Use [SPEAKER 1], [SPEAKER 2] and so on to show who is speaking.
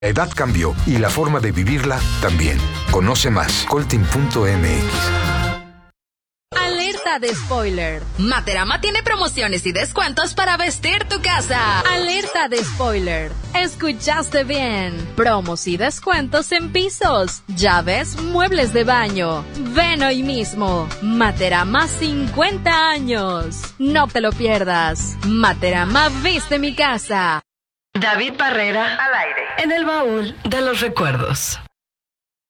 [SPEAKER 1] La edad cambió y la forma de vivirla también. Conoce más. Colting.mx.
[SPEAKER 2] Alerta de spoiler. Materama tiene promociones y descuentos para vestir tu casa. Alerta de spoiler. Escuchaste bien. Promos y descuentos en pisos, llaves, muebles de baño. Ven hoy mismo. Materama 50 años. No te lo pierdas. Materama viste mi casa.
[SPEAKER 3] David Barrera al aire en el baúl de los recuerdos.